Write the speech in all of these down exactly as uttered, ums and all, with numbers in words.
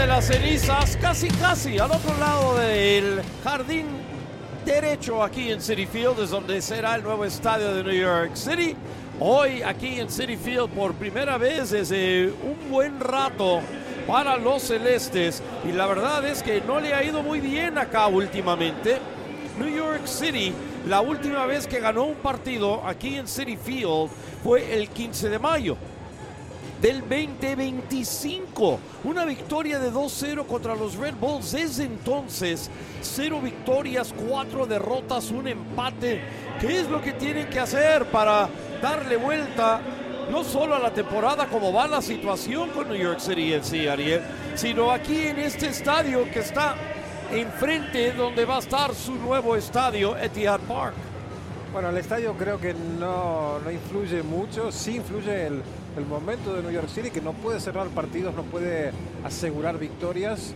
de las cenizas, casi casi al otro lado del jardín derecho aquí en Citi Field, es donde será el nuevo estadio de New York City. Hoy aquí en Citi Field por primera vez desde un buen rato para los celestes, y la verdad es que no le ha ido muy bien acá últimamente. New York City, la última vez que ganó un partido aquí en Citi Field fue el quince de mayo del veinte veinticinco, una victoria de dos cero contra los Red Bulls. Desde entonces, cero victorias, cuatro derrotas, un empate. ¿Qué es lo que tienen que hacer para darle vuelta no solo a la temporada, como va la situación con New York City en sí, Ariel, sino aquí en este estadio que está enfrente, donde va a estar su nuevo estadio, Etihad Park? Bueno, el estadio creo que no, no influye mucho. Sí influye el, el momento de New York City, que no puede cerrar partidos, no puede asegurar victorias.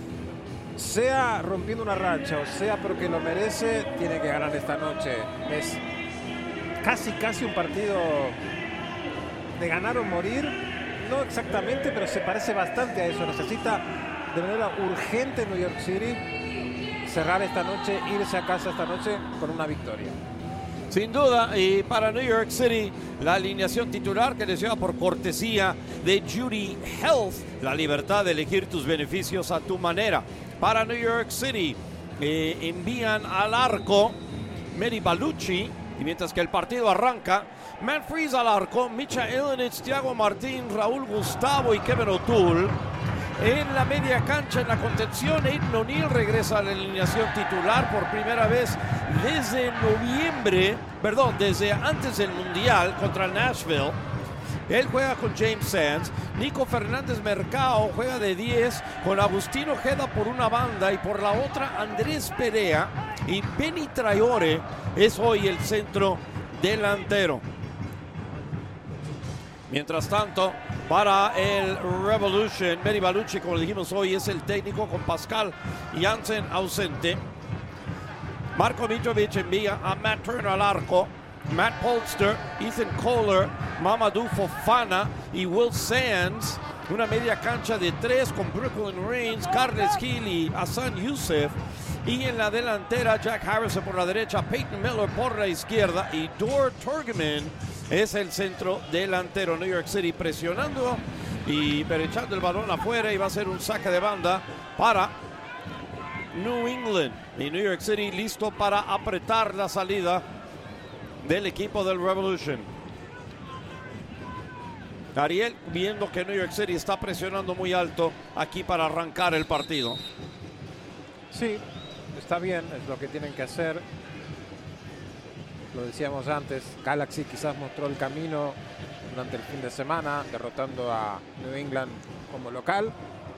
Sea rompiendo una racha o sea porque lo merece, tiene que ganar esta noche. Es casi, casi un partido de ganar o morir. No exactamente, pero se parece bastante a eso. Necesita de manera urgente New York City cerrar esta noche, irse a casa esta noche con una victoria. Sin duda, y para New York City, la alineación titular que les lleva por cortesía de Judy Health, la libertad de elegir tus beneficios a tu manera. Para New York City, eh, envían al arco Mary Balucci, y mientras que el partido arranca, Matt Freese al arco, Micha Elenic, Thiago Martín, Raúl Gustavo y Kevin O'Toole. En la media cancha, en la contención, Aidan O'Neill regresa a la alineación titular por primera vez desde noviembre, perdón, desde antes del Mundial contra Nashville. Él juega con James Sands. Nico Fernández Mercado juega de diez con Agustín Ojeda por una banda, y por la otra Andrés Perea, y Benny Traore es hoy el centro delantero. Mientras tanto, para el Revolution, Mary Balucci, como dijimos hoy, es el técnico, con Pascal Jansen ausente. Marco Mitrovic envía a Matt Turner al arco. Matt Polster, Ethan Kohler, Mamadou Fofana y Will Sands. Una media cancha de tres con Brooklyn Reigns, Carles Gil y Hassan Youssef. Y en la delantera, Jack Harrison por la derecha, Peyton Miller por la izquierda, y Dor Torgeman es el centro delantero. New York City presionando y pero echando el balón afuera, y va a ser un saque de banda para New England. Y New York City listo para apretar la salida del equipo del Revolution. Ariel, viendo que New York City está presionando muy alto aquí para arrancar el partido. Sí, está bien, es lo que tienen que hacer. Lo decíamos antes, Galaxy quizás mostró el camino durante el fin de semana, derrotando a New England como local.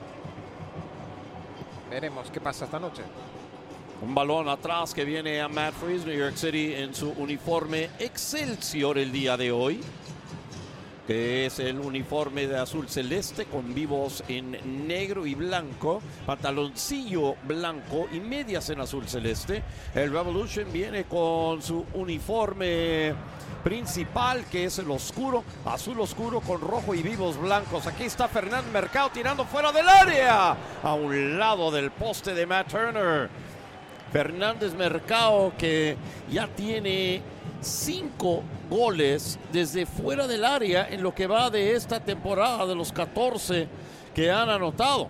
Veremos qué pasa esta noche. Un balón atrás que viene a Matt Freese. New York City en su uniforme Excelsior el día de hoy, que es el uniforme de azul celeste con vivos en negro y blanco, pantaloncillo blanco y medias en azul celeste. El Revolution viene con su uniforme principal, que es el oscuro, azul oscuro con rojo y vivos blancos. Aquí está Fernández Mercado tirando fuera del área, a un lado del poste de Matt Turner. Fernández Mercado, que ya tiene cinco goles desde fuera del área en lo que va de esta temporada, de los catorce que han anotado.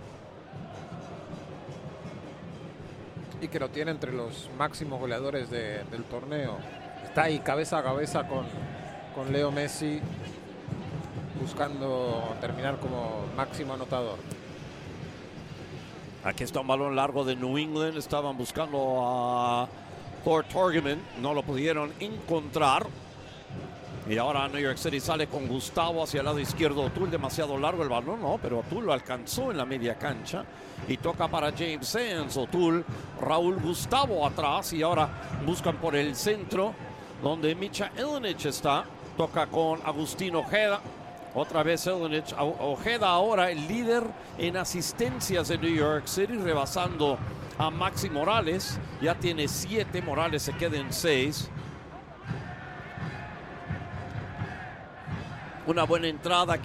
Y que lo tiene entre los máximos goleadores de, del torneo. Está ahí cabeza a cabeza con, con Leo Messi, buscando terminar como máximo anotador. Aquí está un balón largo de New England. Estaban buscando a Thor Torgeman, no lo pudieron encontrar. Y ahora New York City sale con Gustavo hacia el lado izquierdo. O'Toole, demasiado largo el balón, no, pero O'Toole lo alcanzó en la media cancha. Y toca para James Sands. O'Toole, Raúl Gustavo atrás. Y ahora buscan por el centro, donde Micha Elenic está. Toca con Agustín Ojeda. Otra vez Elenic. Ojeda ahora el líder en asistencias de New York City, rebasando a Maxi Morales. Ya tiene siete, Morales se queda en seis. Una buena entrada aquí